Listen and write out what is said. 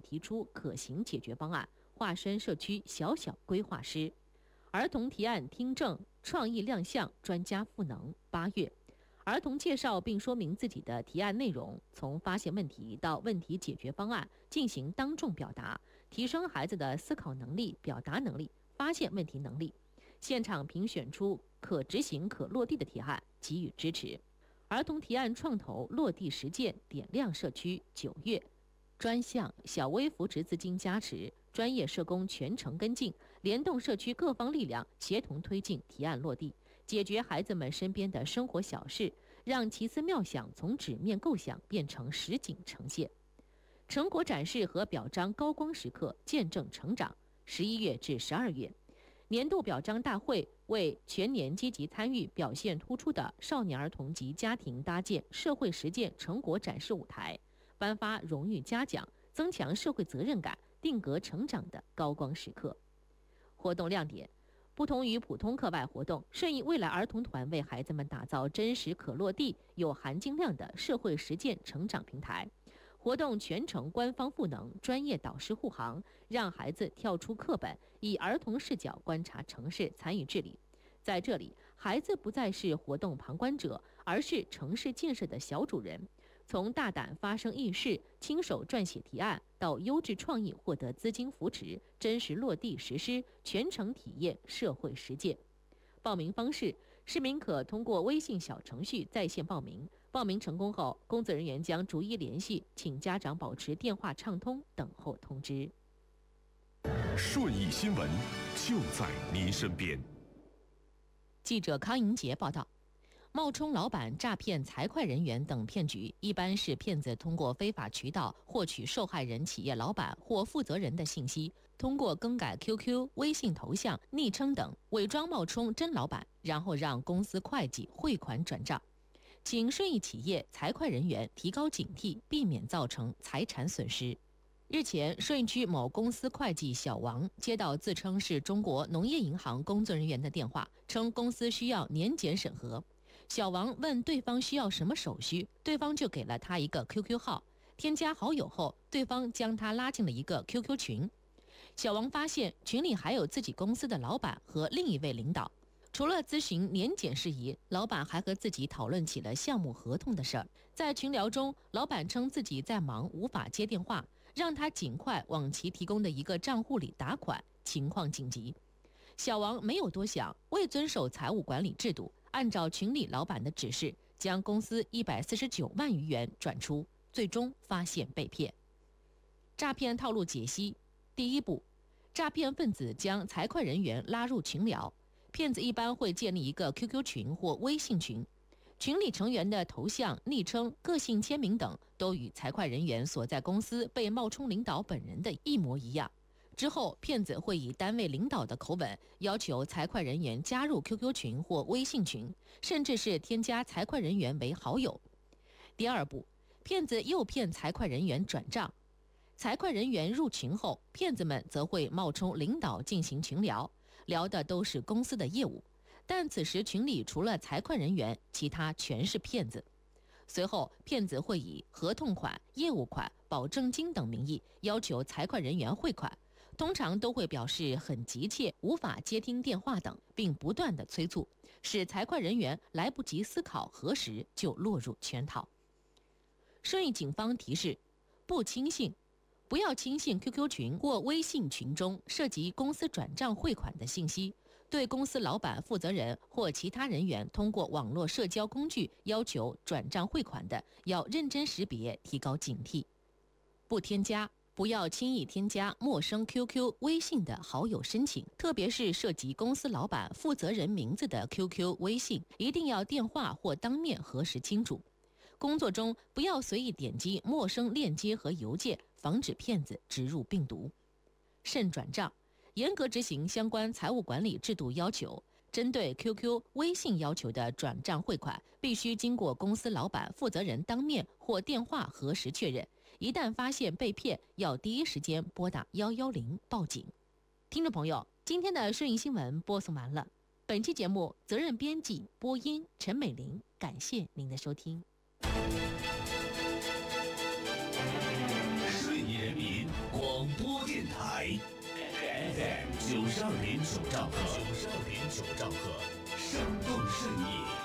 提出可行解决方案，化身社区小小规划师。儿童提案听证创意亮相，专家赋能。8月，儿童介绍并说明自己的提案内容，从发现问题到问题解决方案进行当众表达，提升孩子的思考能力、表达能力、发现问题能力。现场评选出可执行可落地的提案，给予支持。儿童提案创投落地实践点亮社区。9月，专项小微扶持资金加持，专业社工全程跟进，联动社区各方力量，协同推进提案落地，解决孩子们身边的生活小事，让奇思妙想从纸面构想变成实景呈现。成果展示和表彰高光时刻，见证成长。11月至12月，年度表彰大会为全年积极参与、表现突出的少年儿童及家庭搭建社会实践成果展示舞台，颁发荣誉嘉奖，增强社会责任感，定格成长的高光时刻。活动亮点：不同于普通课外活动，顺义未来儿童团为孩子们打造真实可落地、有含金量的社会实践成长平台。活动全程官方赋能，专业导师护航，让孩子跳出课本，以儿童视角观察城市，参与治理。在这里，孩子不再是活动旁观者，而是城市建设的小主人。从大胆发声议事、亲手撰写提案，到优质创意获得资金扶持，真实落地实施，全程体验社会实践。报名方式：市民可通过微信小程序在线报名，报名成功后，工作人员将逐一联系，请家长保持电话畅通，等候通知。 顺义新闻就在您身边。 记者康莹杰报道，冒充老板、诈骗财会人员等骗局，一般是骗子通过非法渠道获取受害人企业老板或负责人的信息，通过更改 QQ、微信头像、昵称等，伪装冒充真老板，然后让公司会计汇款转账。请顺义企业财会人员提高警惕，避免造成财产损失。日前，顺义区某公司会计小王接到自称是中国农业银行工作人员的电话，称公司需要年检审核。小王问对方需要什么手续，对方就给了他一个 QQ 号，添加好友后，对方将他拉进了一个 QQ 群。小王发现群里还有自己公司的老板和另一位领导，除了咨询年检事宜，老板还和自己讨论起了项目合同的事儿。在群聊中，老板称自己在忙，无法接电话，让他尽快往其提供的一个账户里打款，情况紧急。小王没有多想，未遵守财务管理制度，按照群里老板的指示，将公司149万余元转出，最终发现被骗。诈骗套路解析：第一步，诈骗分子将财会人员拉入群聊。骗子一般会建立一个 QQ 群或微信群，群里成员的头像、昵称、个性签名等都与财会人员所在公司被冒充领导本人的一模一样。之后，骗子会以单位领导的口吻要求财会人员加入 QQ 群或微信群，甚至是添加财会人员为好友。第二步，骗子诱骗财会人员转账。财会人员入群后，骗子们则会冒充领导进行群聊，聊的都是公司的业务，但此时群里除了财会人员，其他全是骗子。随后，骗子会以合同款、业务款、保证金等名义要求财会人员汇款，通常都会表示很急切，无法接听电话等，并不断的催促，使财会人员来不及思考核实就落入圈套。顺义警方提示：不轻信。不要轻信 QQ 群或微信群中涉及公司转账汇款的信息，对公司老板、负责人或其他人员通过网络社交工具要求转账汇款的，要认真识别，提高警惕。不添加，不要轻易添加陌生 QQ、微信的好友申请，特别是涉及公司老板、负责人名字的 QQ、微信，一定要电话或当面核实清楚。工作中不要随意点击陌生链接和邮件，防止骗子植入病毒。慎转账，严格执行相关财务管理制度要求。针对 QQ、微信要求的转账汇款，必须经过公司老板、负责人当面或电话核实确认。一旦发现被骗，要第一时间拨打110报警。听众朋友，今天的顺义新闻播送完了。本期节目责任编辑播音陈美玲，感谢您的收听。 顺义人民广 92.9兆赫，生动盛意。